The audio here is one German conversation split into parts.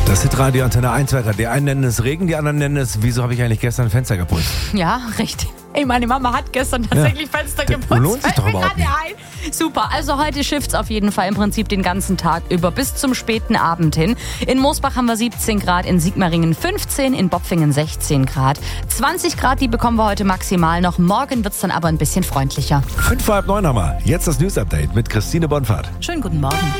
Das Hitradio Antenne 1 Wetter. Die einen nennen es Regen, die anderen nennen es, wieso habe ich eigentlich gestern ein Fenster geputzt? Ja, richtig. Ey, meine Mama hat gestern tatsächlich Fenster geputzt. Lohnt sich doch überhaupt nicht. Super, also heute schifft's auf jeden Fall im Prinzip den ganzen Tag über bis zum späten Abend hin. In Moosbach haben wir 17 Grad, in Sigmaringen 15, in Bopfingen 16 Grad. 20 Grad, die bekommen wir heute maximal noch. Morgen wird's dann aber ein bisschen freundlicher. 8:55 haben wir. Jetzt das News-Update mit Christine Bonfahrt. Schönen guten Morgen.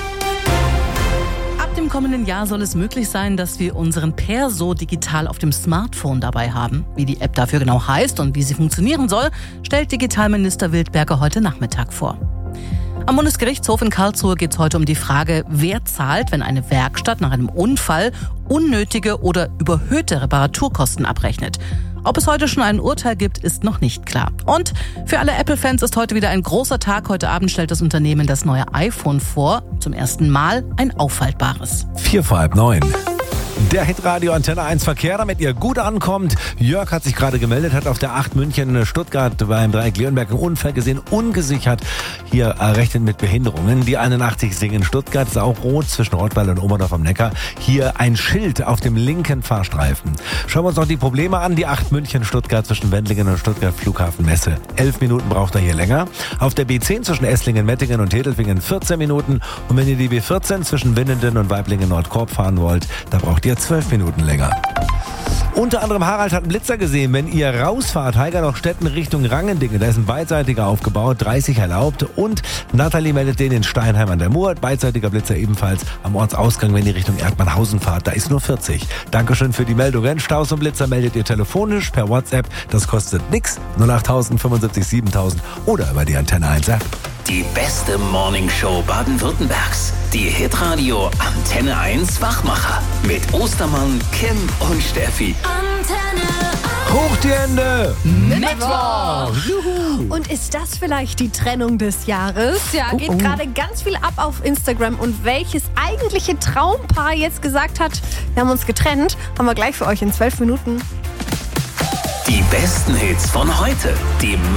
Ab dem kommenden Jahr soll es möglich sein, dass wir unseren Perso digital auf dem Smartphone dabei haben. Wie die App dafür genau heißt und wie sie funktionieren soll, stellt Digitalminister Wildberger heute Nachmittag vor. Am Bundesgerichtshof in Karlsruhe geht es heute um die Frage, wer zahlt, wenn eine Werkstatt nach einem Unfall unnötige oder überhöhte Reparaturkosten abrechnet. Ob es heute schon ein Urteil gibt, ist noch nicht klar. Und für alle Apple-Fans ist heute wieder ein großer Tag. Heute Abend stellt das Unternehmen das neue iPhone vor. Zum ersten Mal ein auffaltbares. 8:45. Der Hitradio Antenne 1 Verkehr, damit ihr gut ankommt. Jörg hat sich gerade gemeldet, hat auf der 8 München-Stuttgart beim Dreieck Leonberg einen Unfall gesehen, ungesichert. Hier rechnet mit Behinderungen. Die 81 Singen Stuttgart ist auch rot zwischen Rottweil und Oberdorf am Neckar. Hier ein Schild auf dem linken Fahrstreifen. Schauen wir uns noch die Probleme an. Die 8 München-Stuttgart zwischen Wendlingen und Stuttgart Flughafen Messe. 11 Minuten braucht er hier länger. Auf der B10 zwischen Esslingen, Mettingen und Tedelfingen 14 Minuten. Und wenn ihr die B14 zwischen Winnenden und Weiblingen Nordkorb fahren wollt, da braucht ihr 12 Minuten länger. Unter anderem Harald hat einen Blitzer gesehen. Wenn ihr rausfahrt, Heigernaustetten Richtung Rangendingen, da ist ein beidseitiger aufgebaut, 30 erlaubt. Und Nathalie meldet den in Steinheim an der Mur. Beidseitiger Blitzer ebenfalls am Ortsausgang, wenn ihr Richtung Erdmannhausen fahrt. Da ist nur 40. Dankeschön für die Meldungen. Staus und Blitzer meldet ihr telefonisch per WhatsApp. Das kostet nix. 08000 75 7000 oder über die Antenne 1 App. Die beste Morningshow Baden-Württembergs. Die Hitradio Antenne 1 Wachmacher. Mit Ostermann, Kim und Steffi. Hoch die Hände! Mittwoch! Und ist das vielleicht die Trennung des Jahres? Ja, geht gerade ganz viel ab auf Instagram. Und welches eigentliche Traumpaar jetzt gesagt hat, wir haben uns getrennt, haben wir gleich für euch in 12 Minuten. Die besten Hits von heute. Die